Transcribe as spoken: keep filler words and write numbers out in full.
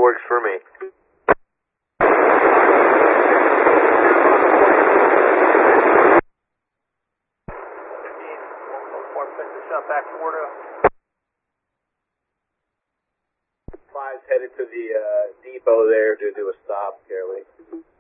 works for me. Back Florida. Five's headed to the uh, depot there to do a stop, Carolee.